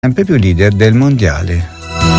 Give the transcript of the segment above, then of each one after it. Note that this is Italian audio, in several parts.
sempre più leader del mondiale.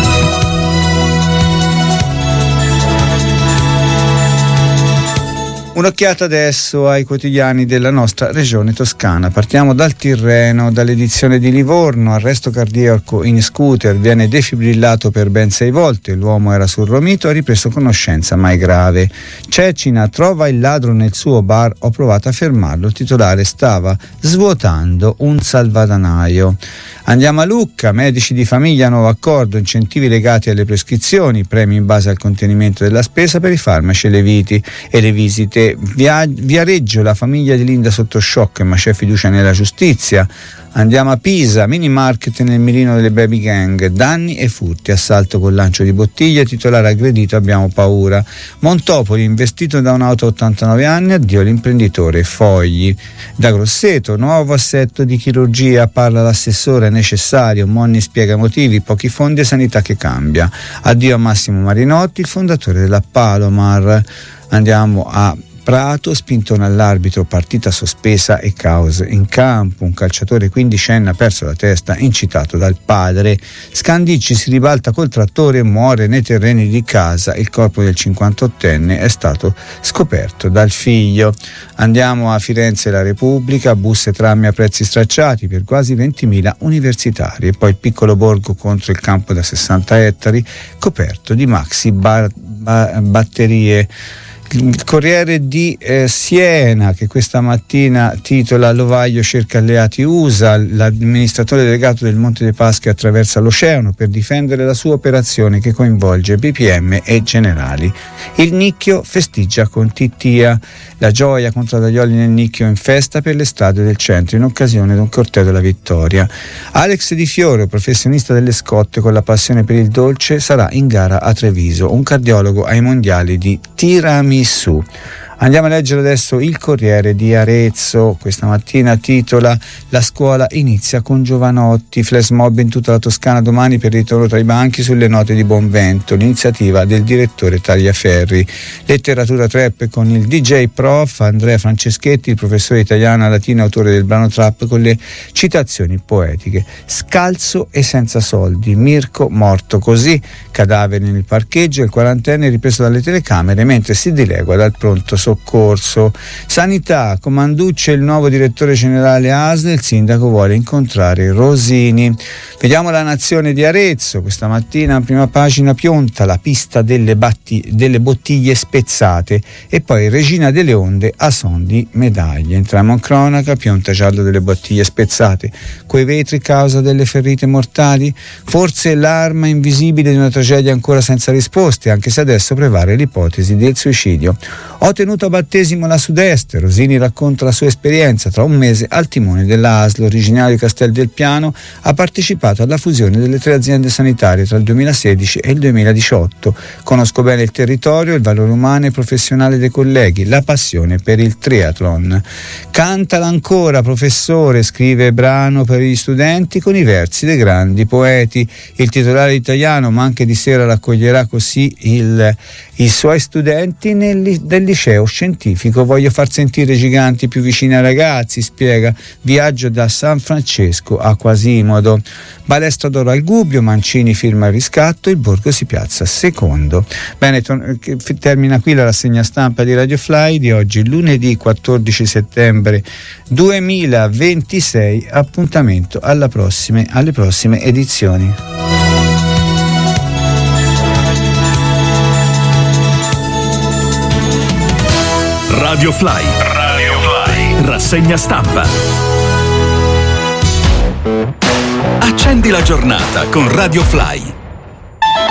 Un'occhiata adesso ai quotidiani della nostra regione toscana. Partiamo dal Tirreno, dall'edizione di Livorno. Arresto cardiaco in scooter, viene defibrillato per ben 6 volte. L'uomo era sul Romito, ha ripreso conoscenza mai grave. Cecina, trova il ladro nel suo bar, ho provato a fermarlo. Il titolare stava svuotando un salvadanaio. Andiamo a Lucca, medici di famiglia, nuovo accordo, incentivi legati alle prescrizioni, premi in base al contenimento della spesa per i farmaci e le visite. Viareggio, la famiglia di Linda sotto shock, ma c'è fiducia nella giustizia. Andiamo a Pisa, mini market nel mirino delle baby gang, danni e furti, assalto con lancio di bottiglie, titolare aggredito, abbiamo paura. Montopoli, investito da un'auto a 89 anni, addio l'imprenditore, fogli. Da Grosseto, nuovo assetto di chirurgia, parla l'assessore, è necessario, Monni spiega motivi, pochi fondi e sanità che cambia. Addio a Massimo Marinotti, il fondatore della Palomar. Andiamo a Prato, spintone all'arbitro, partita sospesa e caos in campo. Un calciatore quindicenne ha perso la testa, incitato dal padre. Scandicci si ribalta col trattore e muore nei terreni di casa. Il corpo del 58enne è stato scoperto dal figlio. Andiamo a Firenze, la Repubblica, bus e tram a prezzi stracciati per quasi 20.000 universitari. E poi il piccolo borgo contro il campo da 60 ettari coperto di maxi batterie. Il Corriere di Siena, che questa mattina titola Lovaglio cerca alleati USA, l'amministratore delegato del Monte dei Paschi attraversa l'oceano per difendere la sua operazione che coinvolge BPM e generali. Il Nicchio festeggia con Tittia, la gioia contro Daglioli nel Nicchio in festa per le strade del centro in occasione di un corteo della vittoria. Alex Di Fiore, professionista delle scotte con la passione per il dolce, sarà in gara a Treviso, un cardiologo ai mondiali di tiramisù. Andiamo a leggere adesso il Corriere di Arezzo. Questa mattina titola La scuola inizia con Giovanotti, flash mob in tutta la Toscana domani per il ritorno tra i banchi sulle note di Bonvento, l'iniziativa del direttore Tagliaferri. Letteratura trap con il DJ prof Andrea Franceschetti, il professore italiano latino autore del brano trap con le citazioni poetiche. Scalzo e senza soldi, Mirko morto così, cadavere nel parcheggio, il quarantenne ripreso dalle telecamere mentre si dilegua dal pronto soccorso. Sanità, Comanducci è il nuovo direttore generale ASL, il sindaco vuole incontrare Rosini. Vediamo la Nazione di Arezzo, questa mattina in prima pagina Pionta, la pista delle bottiglie spezzate, e poi Regina delle Onde a son di medaglie. Entriamo in cronaca, Pionta giallo delle bottiglie spezzate, coi vetri causa delle ferite mortali, forse l'arma invisibile di una tragedia ancora senza risposte, anche se adesso prevale l'ipotesi del suicidio. Ho tenuto a battesimo la Sud-Est, Rosini racconta la sua esperienza, tra un mese al timone della ASL, originario di Castel del Piano, ha partecipato alla fusione delle 3 aziende sanitarie tra il 2016 e il 2018. Conosco bene il territorio, il valore umano e professionale dei colleghi, la passione per il triathlon. Cantala ancora, professore, scrive brano per gli studenti con i versi dei grandi poeti. Il titolare italiano, ma anche di sera raccoglierà così i suoi studenti del liceo scientifico. Voglio far sentire i giganti più vicini ai ragazzi, spiega. Viaggio da San Francesco a Quasimodo. Balestra d'oro al Gubbio, Mancini firma il riscatto, il Borgo si piazza secondo. Bene, termina qui la rassegna stampa di Radio Fly di oggi, lunedì 14 settembre 2026. Appuntamento alle prossime edizioni. Radio Fly. Rassegna stampa. Accendi la giornata con Radio Fly.